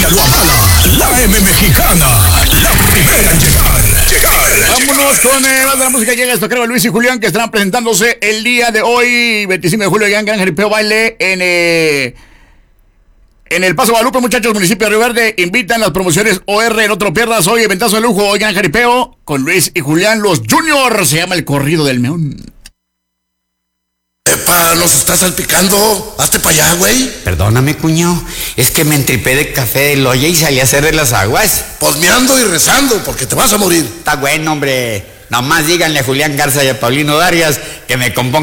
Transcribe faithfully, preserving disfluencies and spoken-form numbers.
aduanada, la M Mexicana, la primera en llegar, llegar. Vámonos con eh, más de la música. Llega esto, creo, Luis y Julián, que estarán presentándose el día de hoy, veinticinco de julio, en Gran Jaripeo Baile, en... Eh, En el Paso Guadalupe, muchachos, municipio de Río Verde, invitan las promociones O R, no te lo pierdas, hoy eventazo de lujo, hoy Gran Jaripeo, con Luis y Julián, los Juniors, se llama el corrido del Meón. Epa, nos estás salpicando, hazte para allá, güey. Perdóname, cuñado, es que me entripé de café del Oye y salí a hacerle las aguas. Posmeando y rezando, porque te vas a morir. Está bueno, hombre, nomás díganle a Julián Garza y a Paulino Darias que me compongan